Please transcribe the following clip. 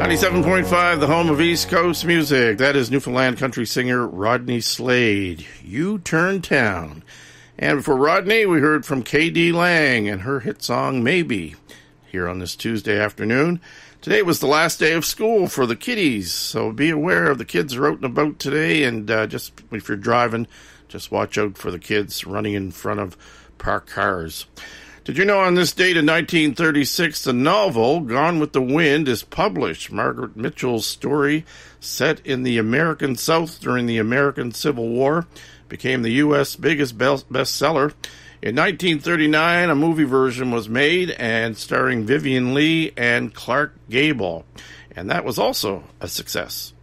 97.5, the home of East Coast music. That is Newfoundland country singer Rodney Slade. You Turn Town. And before Rodney, we heard from K.D. Lang and her hit song Maybe here on this Tuesday afternoon. Today was the last day of school for the kiddies, so be aware of the kids are out and about today, and just if you're driving, just watch out for the kids running in front of parked cars. Did you know on this date in 1936, the novel Gone with the Wind is published? Margaret Mitchell's story, set in the American South during the American Civil War, became the U.S. biggest bestseller. In 1939, a movie version was made and starring Vivian Leigh and Clark Gable, and that was also a success.